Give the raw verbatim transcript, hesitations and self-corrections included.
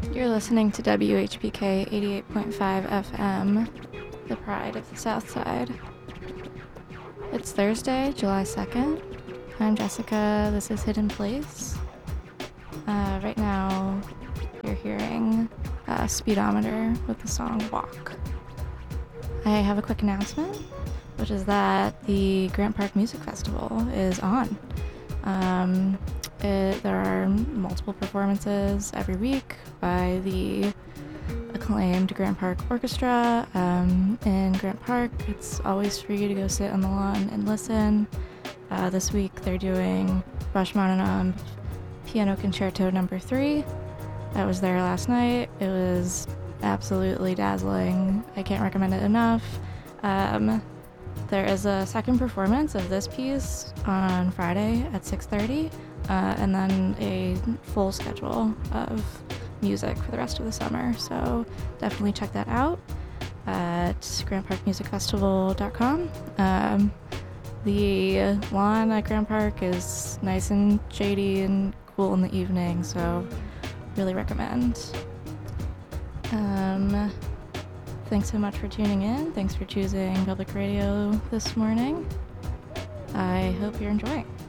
You're listening to W H P K eighty-eight point five F M, the pride of the South Side. It's Thursday, July second. I'm Jessica. This is Hidden Place. Uh, right now, you're hearing uh, Speedometer with the song Walk. I have a quick announcement, which is that the Grant Park Music Festival is on. Um, it, there are multiple performances every week by the acclaimed Grant Park Orchestra um, in Grant Park. It's always free to go sit on the lawn and listen. Uh, this week they're doing Rachmaninoff Piano Concerto number three. I was there last night. It was absolutely dazzling. I can't recommend it enough. Um, there is a second performance of this piece on Friday at six thirty, uh, and then a full schedule of music for the rest of the summer. So definitely check that out at grant park music festival dot com. Um, the lawn at Grant Park is nice and shady and cool in the evening, so really recommend. Um, thanks so much for tuning in. Thanks for choosing public radio this morning. I hope you're enjoying.